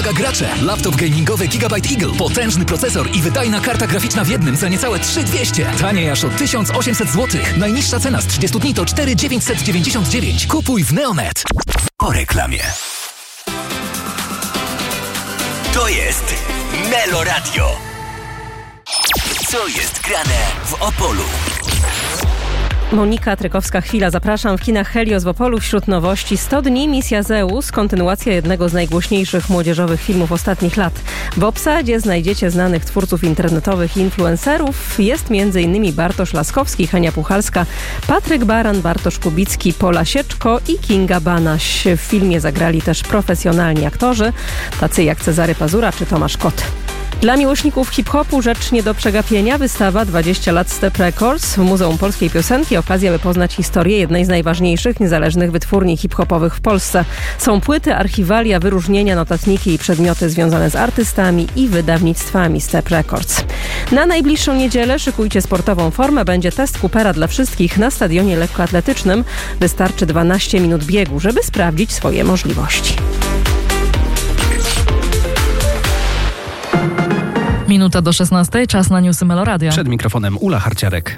Uwaga gracze! Laptop gamingowy Gigabyte Eagle. Potężny procesor i wydajna karta graficzna w jednym za niecałe 3200. Taniej aż o 1800 zł. Najniższa cena z 30 dni to 4999. Kupuj w Neonet. Po reklamie. To jest Melo Radio. Co jest grane w Opolu? Monika Trykowska-Chwila. Zapraszam w kinach Helios w Opolu. Wśród nowości 100 dni, misja Zeus, kontynuacja jednego z najgłośniejszych młodzieżowych filmów ostatnich lat. W obsadzie znajdziecie znanych twórców internetowych i influencerów. Jest m.in. Bartosz Laskowski, Henia Puchalska, Patryk Baran, Bartosz Kubicki, Pola Sieczko i Kinga Banaś. W filmie zagrali też profesjonalni aktorzy, tacy jak Cezary Pazura czy Tomasz Kot. Dla miłośników hip-hopu rzecz nie do przegapienia. Wystawa 20 lat Step Records w Muzeum Polskiej Piosenki. Okazja, by poznać historię jednej z najważniejszych niezależnych wytwórni hip-hopowych w Polsce. Są płyty, archiwalia, wyróżnienia, notatniki i przedmioty związane z artystami i wydawnictwami Step Records. Na najbliższą niedzielę szykujcie sportową formę. Będzie test Coopera dla wszystkich na stadionie lekkoatletycznym. Wystarczy 12 minut biegu, żeby sprawdzić swoje możliwości. Minuta do 16, czas na newsy Melo Radio. Przed mikrofonem Ula Harciarek.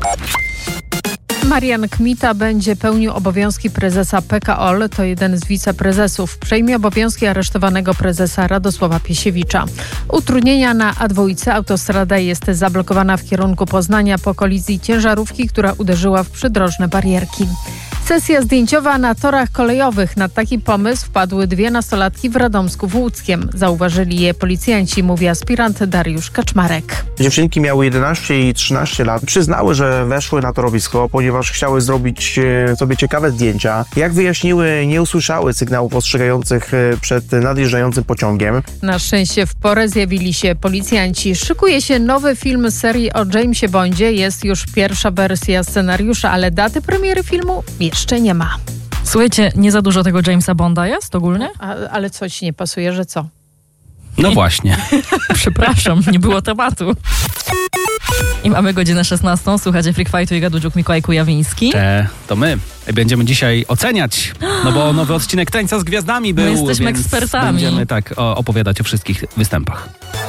Marian Kmita będzie pełnił obowiązki prezesa PKOL, to jeden z wiceprezesów. Przejmie obowiązki aresztowanego prezesa Radosława Piesiewicza. Utrudnienia na A2 autostrada jest zablokowana w kierunku Poznania po kolizji ciężarówki, która uderzyła w przydrożne barierki. Sesja zdjęciowa na torach kolejowych. Na taki pomysł wpadły dwie nastolatki w Radomsku w Łódzkiem. Zauważyli je policjanci, mówi aspirant Dariusz Kaczmarek. Dziewczynki miały 11 i 13 lat. Przyznały, że weszły na torowisko, ponieważ chciały zrobić sobie ciekawe zdjęcia. Jak wyjaśniły, nie usłyszały sygnałów ostrzegających przed nadjeżdżającym pociągiem. Na szczęście w porę zjawili się policjanci. Szykuje się nowy film z serii o Jamesie Bondzie. Jest już pierwsza wersja scenariusza, ale daty premiery filmu jeszcze nie ma. Słuchajcie, nie za dużo tego Jamesa Bonda jest ogólnie? Ale coś nie pasuje, że co? No właśnie. Przepraszam, nie było tematu. I mamy godzinę 16. Słuchajcie Freak Fightu i Gadudziuk Mikołaj Kujawiński. To my. Będziemy dzisiaj oceniać, no bo nowy odcinek Tańca z Gwiazdami był. My jesteśmy więc ekspertami. Będziemy tak opowiadać o wszystkich występach.